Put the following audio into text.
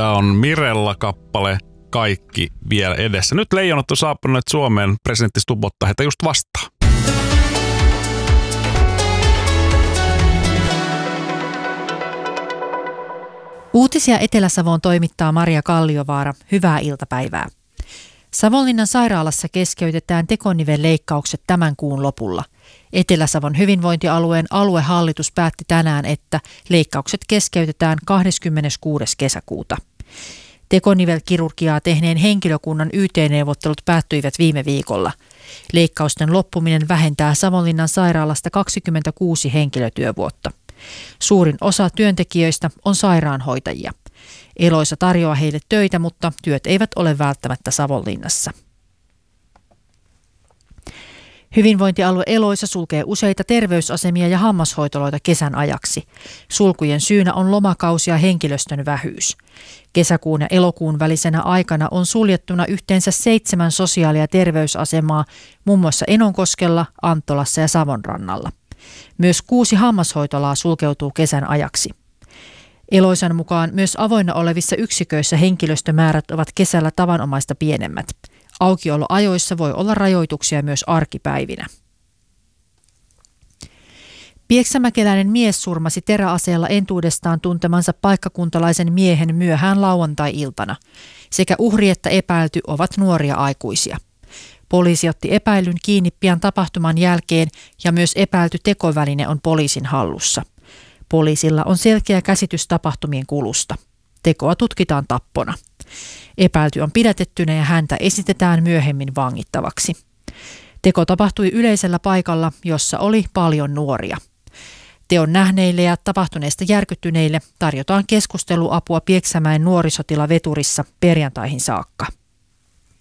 Tää on Mirella-kappale Kaikki vielä edessä. Nyt Leijonat on saapunut Suomeen. Presidentti Stubb ottaa heitä just vastaan. Uutisia Etelä-Savoon toimittaa Maria Kalliovaara. Hyvää iltapäivää. Savonlinnan sairaalassa keskeytetään tekonivelleikkaukset tämän kuun lopulla. Etelä-Savon hyvinvointialueen aluehallitus päätti tänään, että leikkaukset keskeytetään 26. kesäkuuta. Tekonivelkirurgiaa tehneen henkilökunnan YT-neuvottelut päättyivät viime viikolla. Leikkausten loppuminen vähentää Savonlinnan sairaalasta 26 henkilötyövuotta. Suurin osa työntekijöistä on sairaanhoitajia. Eloisa tarjoaa heille töitä, mutta työt eivät ole välttämättä Savonlinnassa. Hyvinvointialue Eloisa sulkee useita terveysasemia ja hammashoitoloita kesän ajaksi. Sulkujen syynä on lomakausi ja henkilöstön vähyys. Kesäkuun ja elokuun välisenä aikana on suljettuna yhteensä 7 sosiaali- ja terveysasemaa, muun muassa Enonkoskella, Anttolassa ja Savonrannalla. Myös 6 hammashoitolaa sulkeutuu kesän ajaksi. Eloisan mukaan myös avoinna olevissa yksiköissä henkilöstömäärät ovat kesällä tavanomaista pienemmät. Aukioloajoissa voi olla rajoituksia myös arkipäivinä. Pieksämäkeläinen mies surmasi teräaseella entuudestaan tuntemansa paikkakuntalaisen miehen myöhään lauantai-iltana. Sekä uhri että epäilty ovat nuoria aikuisia. Poliisi otti epäilyn kiinni pian tapahtuman jälkeen ja myös epäilty tekoväline on poliisin hallussa. Poliisilla on selkeä käsitys tapahtumien kulusta. Tekoa tutkitaan tappona. Epäilty on pidätettynä ja häntä esitetään myöhemmin vangittavaksi. Teko tapahtui yleisellä paikalla, jossa oli paljon nuoria. Teon nähneille ja tapahtuneesta järkyttyneille tarjotaan keskusteluapua Pieksämäen nuorisotilaveturissa perjantaihin saakka.